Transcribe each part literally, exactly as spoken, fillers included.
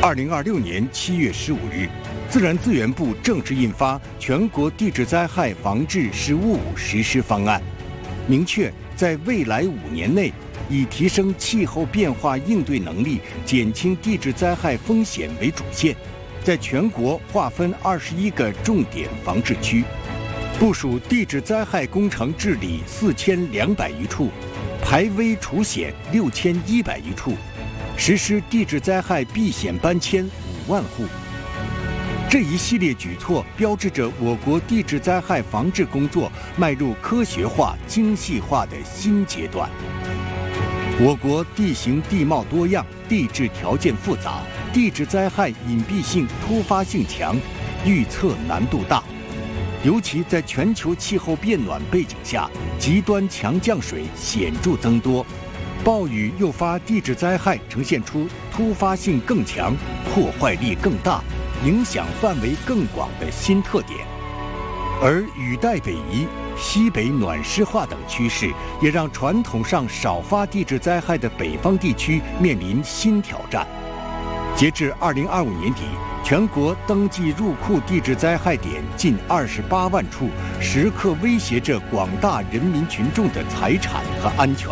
二零二六年七月十五日，自然资源部正式印发《全国地质灾害防治“十五五”实施方案》，明确在未来五年内，以提升气候变化应对能力、减轻地质灾害风险为主线，在全国划分二十一个重点防治区，部署地质灾害工程治理四千两百余处，排危除险六千一百余处，实施地质灾害避险搬迁五万户。这一系列举措标志着我国地质灾害防治工作迈入科学化、精细化的新阶段。我国地形地貌多样，地质条件复杂，地质灾害隐蔽性、突发性强，预测难度大。尤其在全球气候变暖背景下，极端强降水显著增多，暴雨诱发地质灾害呈现出突发性更强、破坏力更大、影响范围更广的新特点。而雨带北移、西北暖湿化等趋势，也让传统上少发地质灾害的北方地区面临新挑战。截至二零二五年底，全国登记入库地质灾害点近二十八万处，时刻威胁着广大人民群众的财产和安全。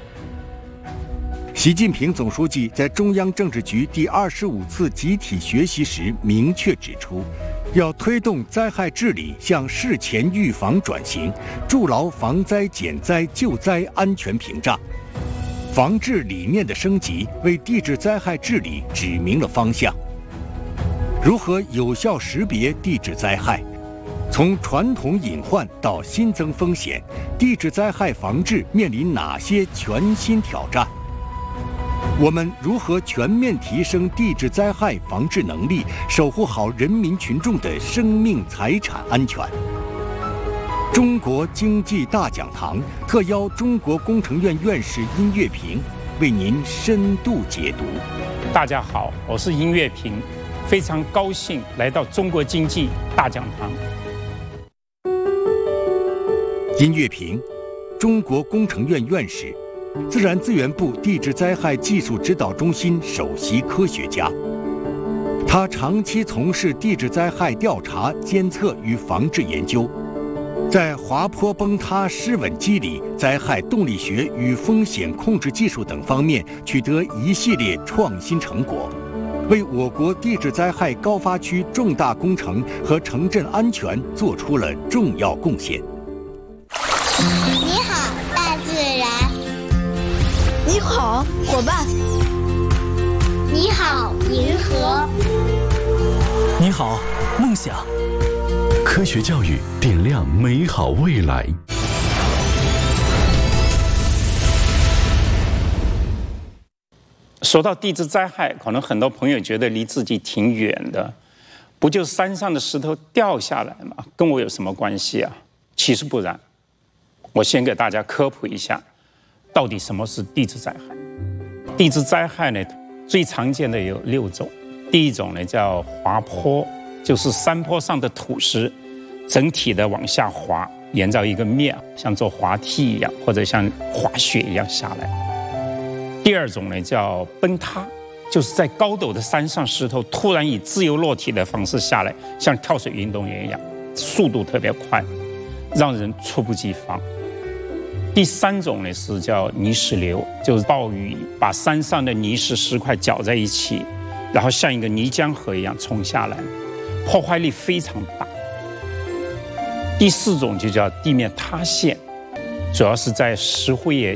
习近平总书记在中央政治局第二十五次集体学习时明确指出，要推动灾害治理向事前预防转型，筑牢防灾减灾救灾安全屏障。防治理念的升级，为地质灾害治理指明了方向。如何有效识别地质灾害？从传统隐患到新增风险，地质灾害防治面临哪些全新挑战？我们如何全面提升地质灾害防治能力，守护好人民群众的生命财产安全？中国经济大讲堂特邀中国工程院院士殷月平为您深度解读。 大家好，我是殷月平，非常高兴来到中国经济大讲堂。 殷月平，中国工程院院士，自然资源部地质灾害技术指导中心首席科学家。他长期从事地质灾害调查、监测与防治研究，在滑坡崩塌失稳机理、灾害动力学与风险控制技术等方面取得一系列创新成果，为我国地质灾害高发区重大工程和城镇安全做出了重要贡献。 你好，大自然。 你好，伙伴。 你好，银河。 你好，梦想。科学教育点亮美好未来。 说到地质灾害，可能很多朋友觉得离自己挺远的，不就山上的石头掉下来吗？跟我有什么关系啊？其实不然。我先给大家科普一下，到底什么是地质灾害。地质灾害呢，最常见的有六种。第一种呢叫滑坡，就是山坡上的土石整体的往下滑，沿着一个面，像坐滑梯一样，或者像滑雪一样下来。第二种呢叫崩塌，就是在高陡的山上，石头突然以自由落体的方式下来，像跳水运动员一样，速度特别快，让人猝不及防。第三种呢是叫泥石流，就是暴雨把山上的泥石石块搅在一起，然后像一个泥浆河一样冲下来，破坏力非常大。第四种就叫地面塌陷，主要是在石灰岩